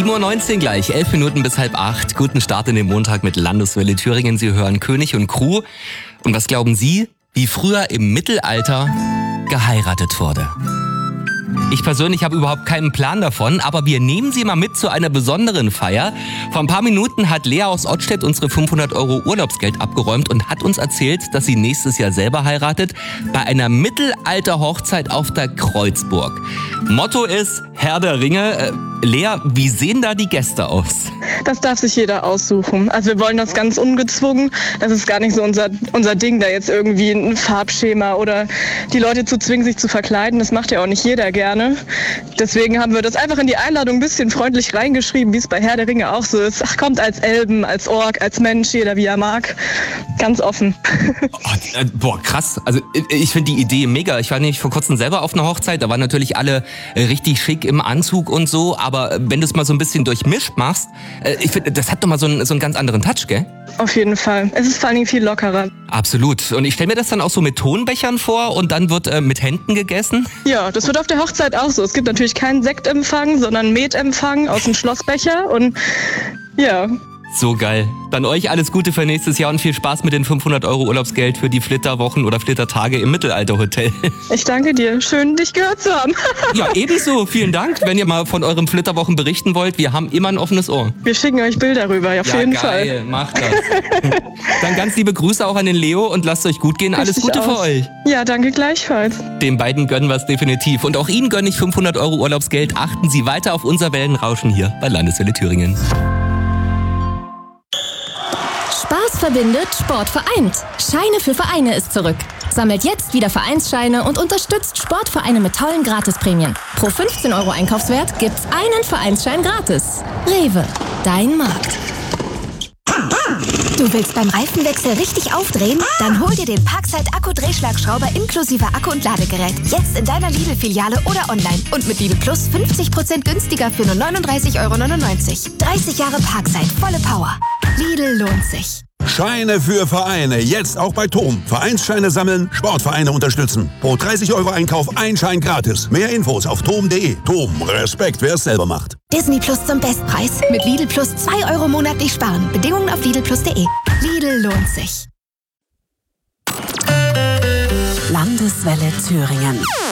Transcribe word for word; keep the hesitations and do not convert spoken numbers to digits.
sieben Uhr neunzehn gleich, elf Minuten bis halb acht. Guten Start in den Montag mit Landeswelle Thüringen. Sie hören König und Crew. Und was glauben Sie, wie früher im Mittelalter geheiratet wurde? Ich persönlich habe überhaupt keinen Plan davon, aber wir nehmen Sie mal mit zu einer besonderen Feier. Vor ein paar Minuten hat Lea aus Ottstedt unsere fünfhundert Euro Urlaubsgeld abgeräumt und hat uns erzählt, dass sie nächstes Jahr selber heiratet, bei einer Mittelalter-Hochzeit auf der Kreuzburg. Motto ist Herr der Ringe. Äh, Lea, wie sehen da die Gäste aus? Das darf sich jeder aussuchen. Also wir wollen das ganz ungezwungen. Das ist gar nicht so unser, unser Ding, da jetzt irgendwie ein Farbschema oder die Leute zu zwingen, sich zu verkleiden. Das macht ja auch nicht jeder gerne. Deswegen haben wir das einfach in die Einladung ein bisschen freundlich reingeschrieben, wie es bei Herr der Ringe auch so ist. Ach, kommt als Elben, als Ork, als Mensch, jeder wie er mag. Ganz offen. Oh, äh, boah, krass. Also ich finde die Idee mega. Ich war nämlich vor kurzem selber auf einer Hochzeit. Da waren natürlich alle richtig schick im Anzug und so. Aber wenn du es mal so ein bisschen durchmischt machst, äh, ich finde, das hat doch mal so einen, so einen ganz anderen Touch, gell? Auf jeden Fall. Es ist vor allen Dingen viel lockerer. Absolut. Und ich stelle mir das dann auch so mit Tonbechern vor und dann wird äh, mit Händen gegessen? Ja, das wird auf der Hochzeit auch so. Es gibt natürlich keinen Sektempfang, sondern Metempfang aus dem Schlossbecher und ja. So geil. Dann euch alles Gute für nächstes Jahr und viel Spaß mit den fünfhundert Euro Urlaubsgeld für die Flitterwochen oder Flittertage im Mittelalterhotel. Ich danke dir. Schön, dich gehört zu haben. Ja, ebenso. Vielen Dank. Wenn ihr mal von euren Flitterwochen berichten wollt, wir haben immer ein offenes Ohr. Wir schicken euch Bilder rüber, auf ja, jeden geil. Fall. Geil, macht das. Dann ganz liebe Grüße auch an den Leo und lasst euch gut gehen. Alles Richtig Gute aus. für euch. Ja, danke gleichfalls. Den beiden gönnen wir es definitiv. Und auch Ihnen gönne ich fünfhundert Euro Urlaubsgeld. Achten Sie weiter auf unser Wellenrauschen hier bei Landeswelle Thüringen. Spaß verbindet, Sport vereint. Scheine für Vereine ist zurück. Sammelt jetzt wieder Vereinsscheine und unterstützt Sportvereine mit tollen Gratisprämien. Pro fünfzehn Euro Einkaufswert gibt's einen Vereinsschein gratis. Rewe, dein Markt. Du willst beim Reifenwechsel richtig aufdrehen? Dann hol dir den Parkside Akku-Drehschlagschrauber inklusive Akku und Ladegerät. Jetzt in deiner Lidl-Filiale oder online. Und mit Lidl Plus fünfzig Prozent günstiger für nur neununddreißig Euro neunundneunzig. dreißig Jahre Parkside, volle Power. Lidl lohnt sich. Scheine für Vereine, jetzt auch bei Tom. Vereinsscheine sammeln, Sportvereine unterstützen. Pro dreißig Euro Einkauf ein Schein gratis. Mehr Infos auf tom punkt de. Tom, Respekt, wer es selber macht. Disney Plus zum Bestpreis. Mit Lidl Plus zwei Euro monatlich sparen. Bedingungen auf lidl plus punkt de. Lidl lohnt sich. Landeswelle Thüringen.